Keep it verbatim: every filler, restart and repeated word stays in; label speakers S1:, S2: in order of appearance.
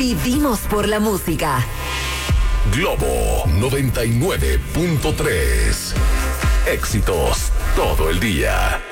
S1: Vivimos por la música.
S2: Globo noventa y nueve punto tres. Éxitos todo el día.